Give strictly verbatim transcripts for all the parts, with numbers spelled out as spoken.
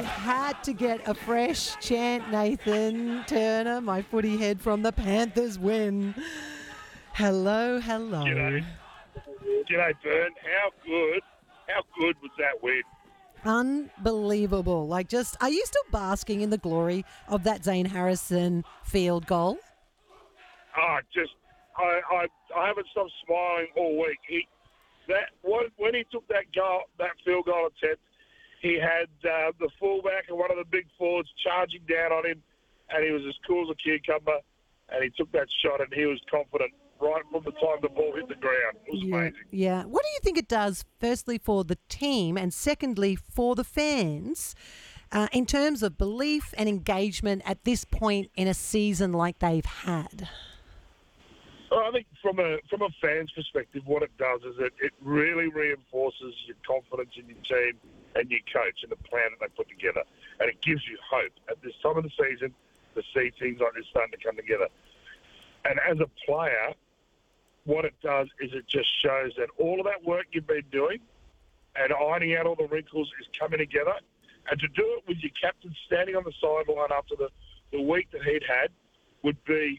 had to get a fresh chant, Nathan Turner, my footy head from the Panthers win. Hello, hello. G'day. G'day, Bern. How good, how good was that win? Unbelievable. Like, just, are you still basking in the glory of that Zane Harrison field goal? Oh, just, I, I, I haven't stopped smiling all week. He, that when, when he took that goal, that field goal attempt, he had uh, the fullback and one of the big forwards charging down on him, and he was as cool as a cucumber, and he took that shot, and he was confident right from the time the ball hit the ground. It was yeah, amazing. Yeah. What do you think it does, firstly, for the team, and secondly, for the fans, uh, in terms of belief and engagement at this point in a season like they've had? Well, I think from a from a fan's perspective, what it does is it, it really reinforces your confidence in your team and your coach and the plan that they put together. And it gives you hope at this time of the season to see teams like this starting to come together. And as a player, what it does is it just shows that all of that work you've been doing and ironing out all the wrinkles is coming together. And to do it with your captain standing on the sideline after the, the week that he'd had would be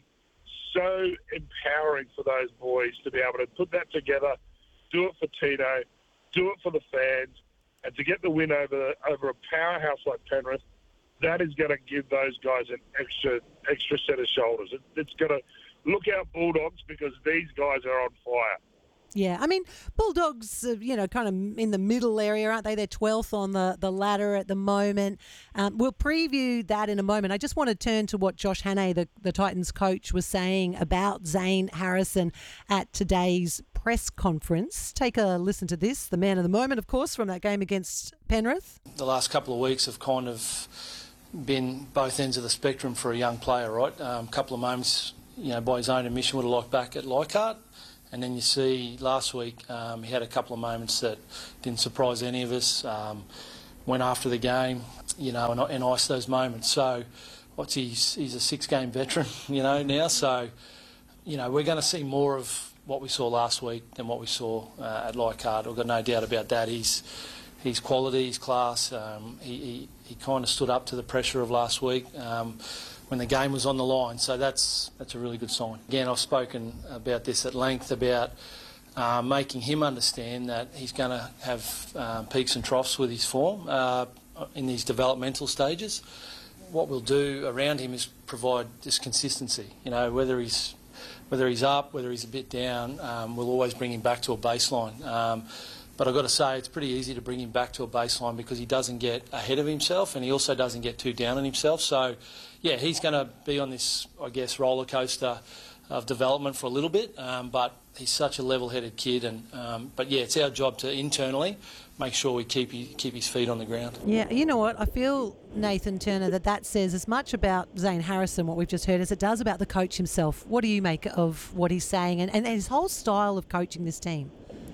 so empowering for those boys to be able to put that together, do it for Tino, do it for the fans, and to get the win over over a powerhouse like Penrith. That is going to give those guys an extra extra set of shoulders. It, it's going to look out Bulldogs, because these guys are on fire. Yeah, I mean, Bulldogs, uh, you know, kind of in the middle area, aren't they? They're twelfth on the, the ladder at the moment. Um, we'll preview that in a moment. I just want to turn to what Josh Hannay, the, the Titans coach, was saying about Zane Harrison at today's press conference. Take a listen to this. The man of the moment, of course, from that game against Penrith. The last couple of weeks have kind of been both ends of the spectrum for a young player, right? A um, couple of moments, you know, by his own admission, would have liked back at Leichhardt. And then you see last week um, he had a couple of moments that didn't surprise any of us. Um, went after the game, you know, and, and iced those moments. So, what's he's he's a six-game veteran, you know, now. So, you know, we're going to see more of what we saw last week than what we saw uh, at Leichhardt. I've got no doubt about that. He's he's quality, he's class. Um, he he, he kind of stood up to the pressure of last week. Um, when the game was on the line, so that's that's a really good sign. Again, I've spoken about this at length, about uh, making him understand that he's going to have uh, peaks and troughs with his form uh, in these developmental stages. What we'll do around him is provide this consistency. You know, whether he's whether he's up, whether he's a bit down, um, we'll always bring him back to a baseline. Um, But I've got to say, it's pretty easy to bring him back to a baseline because he doesn't get ahead of himself and he also doesn't get too down on himself. So, yeah, he's going to be on this, I guess, roller coaster of development for a little bit. Um, but he's such a level-headed kid. And um, but yeah, it's our job to internally make sure we keep he, keep his feet on the ground. Yeah, you know what? I feel, Nathan Turner, that that says as much about Zane Harrison, what we've just heard, as it does about the coach himself. What do you make of what he's saying and, and his whole style of coaching this team?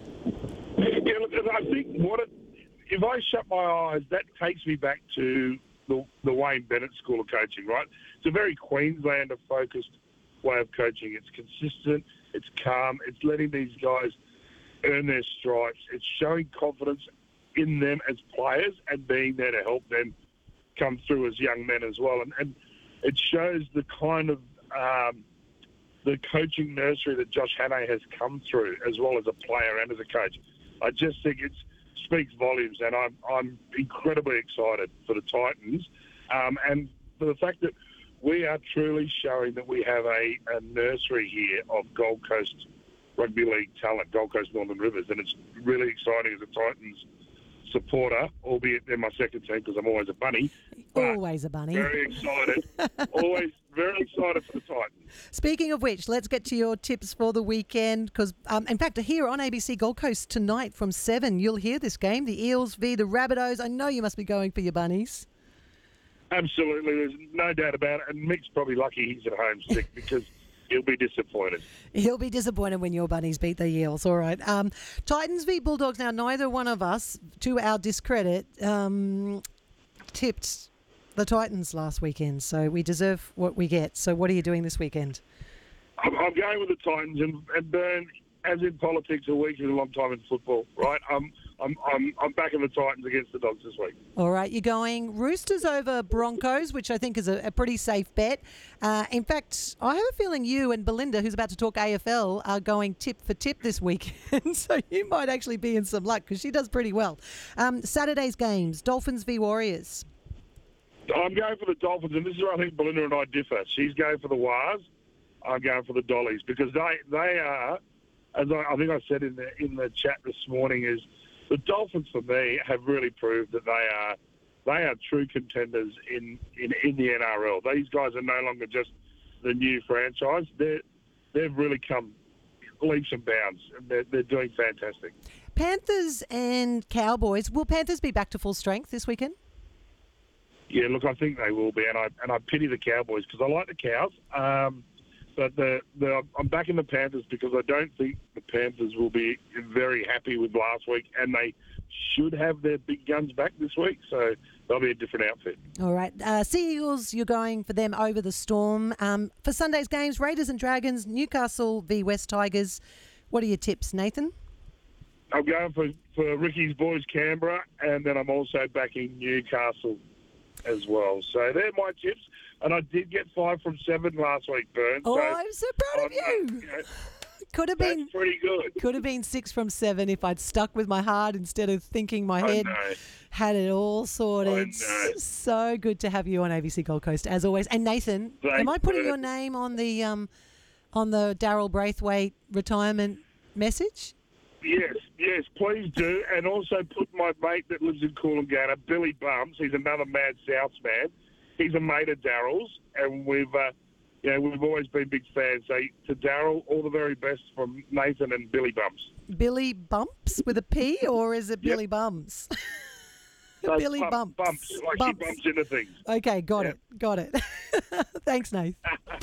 Yeah, look, I think what it, if I shut my eyes, that takes me back to the, the Wayne Bennett School of Coaching, right? It's a very Queenslander-focused way of coaching. It's consistent, it's calm, it's letting these guys earn their stripes. It's showing confidence in them as players and being there to help them come through as young men as well. And, and it shows the kind of um, the coaching nursery that Josh Hannay has come through as well as a player and as a coach. I just think it speaks volumes, and I'm I'm incredibly excited for the Titans, um, and for the fact that we are truly showing that we have a, a nursery here of Gold Coast Rugby League talent, Gold Coast Northern Rivers, and it's really exciting as a Titans supporter, albeit they're my second team because I'm always a bunny. Always a bunny. Very excited. Always very excited for the Titans. Speaking of which, let's get to your tips for the weekend because, um, in fact, here on A B C Gold Coast tonight from seven, you'll hear this game, the Eels v the Rabbitohs. I know you must be going for your bunnies. Absolutely. There's no doubt about it. And Mick's probably lucky he's at home sick because he'll be disappointed. He'll be disappointed when your bunnies beat the Eels. All right. Um, Titans v Bulldogs. Now, neither one of us, to our discredit, um, tipped the Titans last weekend. So we deserve what we get. So what are you doing this weekend? I'm, I'm going with the Titans. And, and Bern, as in politics, a week is a long time in football, right? Um, I'm, I'm, I'm backing the Titans against the Dogs this week. All right, you're going Roosters over Broncos, which I think is a, a pretty safe bet. Uh, in fact, I have a feeling you and Belinda, who's about to talk A F L, are going tip for tip this weekend. So you might actually be in some luck because she does pretty well. Um, Saturday's games, Dolphins v Warriors. I'm going for the Dolphins, and this is where I think Belinda and I differ. She's going for the Wars. I'm going for the Dollies because they they are, as I, I think I said in the in the chat this morning, is the Dolphins for me have really proved that they are they are true contenders in, in, in the N R L. These guys are no longer just the new franchise. They they've really come leaps and bounds, and they're, they're doing fantastic. Panthers and Cowboys. Will Panthers be back to full strength this weekend? Yeah, look, I think they will be, and I and I pity the Cowboys because I like the Cows, um, but the, the I'm backing the Panthers because I don't think the Panthers will be very happy with last week, and they should have their big guns back this week, so they'll be a different outfit. All right, uh, Sea Eagles, you're going for them over the Storm. Um, for Sunday's games, Raiders and Dragons, Newcastle v West Tigers. What are your tips, Nathan? I'm going for, for Ricky's boys, Canberra, and then I'm also backing Newcastle as well. So they're my tips, and I did get five from seven last week, Burn. Oh, so I'm so proud of I'm, you. you know, Could have that's been pretty good. Could have been six from seven if I'd stuck with my heart instead of thinking my I head know. had it all sorted. I know. So good to have you on A B C Gold Coast as always. And Nathan, Thanks, am I putting Bert. your name on the um on the Daryl Braithwaite retirement message? Yes, yes, please do. And also put my mate that lives in Coolangatta, Billy Bums. He's another Mad Souths man. He's a mate of Daryl's, and we've, uh, you know, we've always been big fans. So to Daryl, all the very best from Nathan and Billy Bums. Billy Bumps with a P, or is it Yep. Billy Bums? No, Billy bump- Bumps. Bumps, like Bumps. she bumps into things. Okay, got Yep. it, got it. Thanks, Nath.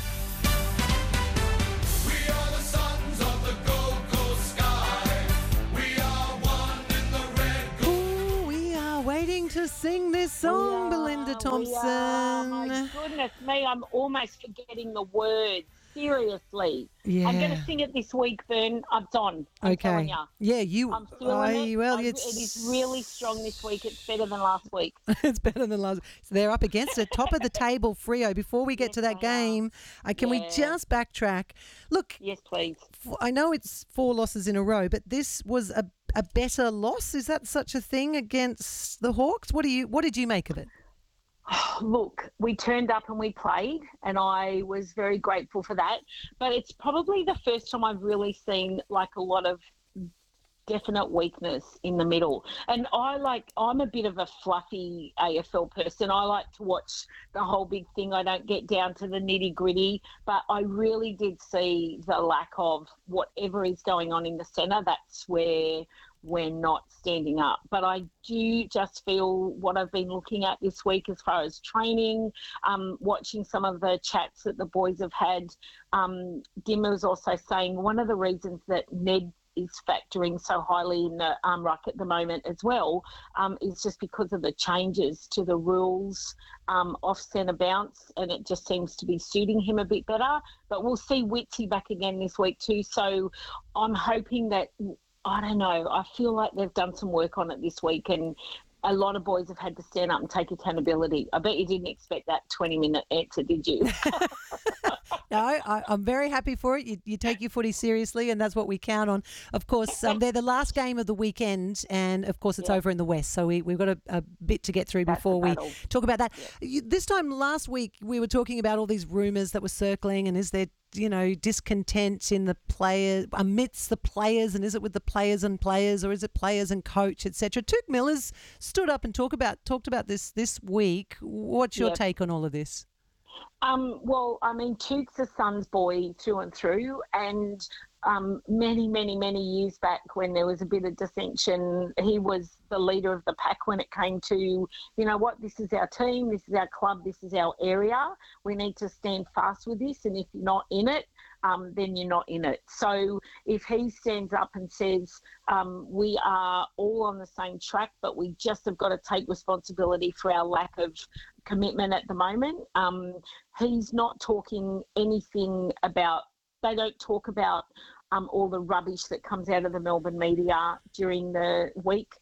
We are the sons of the Gold Coast sky. We are one in the red. Ooh, we are waiting to sing this song, We are, Belinda we are. Thompson. My goodness me, I'm almost forgetting the words. Seriously. Yeah. I'm going to sing it this week, Bern. It's on. I'm telling Okay. ya. Yeah, you. I'm feeling I- it. Well, I- it's, It is really strong this week. It's better than last week. it's better than last. So they're up against it, top of the table, Freo. Before we get Yes, to that they are. game, uh, can we Yeah. just backtrack? Look, Yes, please. f- I know it's four losses in a row, but this was a a better loss. Is that such a thing against the Hawks? What do you? What did you make of it? Look, we turned up and we played, and I was very grateful for that. But it's probably the first time I've really seen like a lot of definite weakness in the middle. And I like, I'm a bit of a fluffy A F L person. I like to watch the whole big thing. I don't get down to the nitty gritty, but I really did see the lack of whatever is going on in the centre. That's where we're not standing up. But I do just feel what I've been looking at this week as far as training, um, watching some of the chats that the boys have had. Um, Dimmer was also saying one of the reasons that Ned is factoring so highly in the um, ruck at the moment as well um, is just because of the changes to the rules um, off centre bounce, and it just seems to be suiting him a bit better. But we'll see Witsy back again this week too, so I'm hoping that, I don't know, I feel like they've done some work on it this week, and a lot of boys have had to stand up and take accountability. I bet you didn't expect that twenty-minute answer, did you? No, I, I'm very happy for it. You, you take your footy seriously, and that's what we count on. Of course, um, they're the last game of the weekend, and of course, it's Yeah. over in the West, so we, we've got a, a bit to get through That's before the we battle. talk about that. You, this time last week, we were talking about all these rumours that were circling, and is there, you know, discontent in the players, amidst the players, and is it with the players and players, or is it players and coach, et cetera. Tuke Miller's stood up and talk about talked about this this week. What's your Yeah. take on all of this? Um, well, I mean, Tuke's a Suns boy through and through, and um, many, many, many years back when there was a bit of dissension, he was the leader of the pack when it came to, you know what, this is our team, this is our club, this is our area. We need to stand fast with this, and if you're not in it, um, then you're not in it. So if he stands up and says, um, we are all on the same track, but we just have got to take responsibility for our lack of commitment at the moment. Um, he's not talking anything about, they don't talk about um, all the rubbish that comes out of the Melbourne media during the week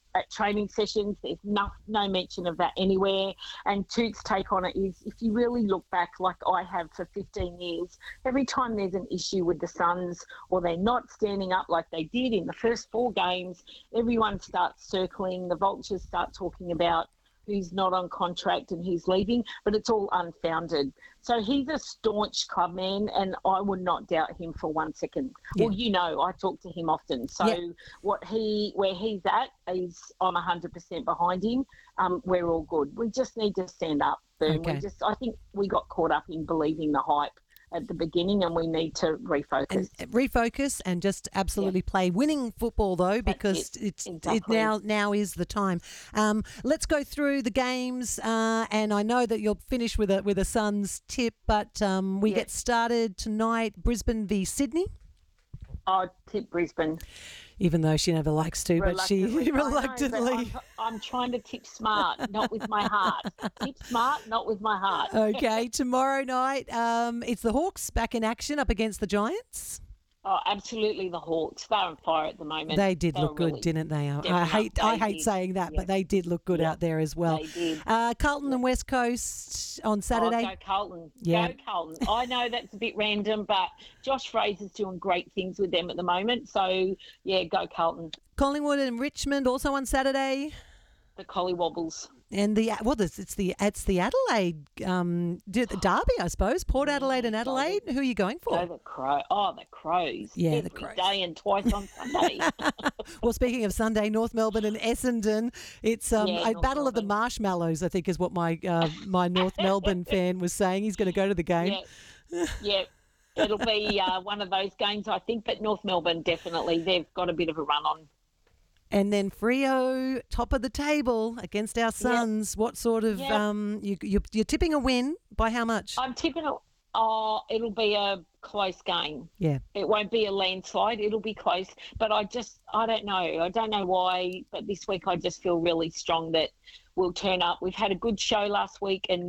at training sessions. There's no, no mention of that anywhere. And Toot's take on it is, if you really look back, like I have for fifteen years, every time there's an issue with the Suns or they're not standing up like they did in the first four games, everyone starts circling. The Vultures start talking about who's not on contract and who's leaving, but it's all unfounded. So he's a staunch clubman, and I would not doubt him for one second. Yeah. Well, you know, I talk to him often. So Yeah. what he, where he's at, is I'm one hundred percent behind him. Um, we're all good. We just need to stand up. Boom. Okay. We just, I think we got caught up in believing the hype at the beginning, and we need to refocus. And refocus and just absolutely play winning football, though, because it. it's it Exactly. now now is the time. Um, let's go through the games, uh, and I know that you'll finish with a with a Suns tip, but um, we Yeah. get started tonight. Brisbane v Sydney. I tip Brisbane. Even though she never likes to, but she Reluctantly. I know, but reluctantly. I'm, I'm trying to tip smart, not with my heart. Tip smart, not with my heart. Okay, tomorrow night, um, it's the Hawks back in action up against the Giants. Oh, absolutely, the Hawks. They're on fire at the moment. They did They're look good, really didn't they? I stepping hate up. I They hate did. saying that, Yeah. but they did look good Yeah. out there as well. They did. Uh, Carlton and West Coast on Saturday. Oh, go Carlton. Yeah. Go Carlton. I know that's a bit random, but Josh Fraser's doing great things with them at the moment. So, yeah, go Carlton. Collingwood and Richmond also on Saturday. The Collywobbles. And the well, it's it's the it's the Adelaide um, d- the derby, I suppose. Port Adelaide and Adelaide. Who are you going Go for? the Crow. Oh, the Crows. Yeah, the Every Crows. day and twice on Sunday. Well, speaking of Sunday, North Melbourne and Essendon. It's um, Yeah, a North battle of the Melbourne. marshmallows, I think, is what my uh, my North Melbourne fan was saying. He's going to go to the game. Yeah, yeah. It'll be uh, one of those games, I think. But North Melbourne, definitely, they've got a bit of a run on. And then Freo, top of the table against our Suns. What sort of Yep. um, you, you you're tipping a win by how much? I'm tipping it. Oh, it'll be a close game. Yeah. It won't be a landslide. It'll be close. But I just, I don't know. I don't know why. But this week I just feel really strong that we'll turn up. We've had a good show last week, and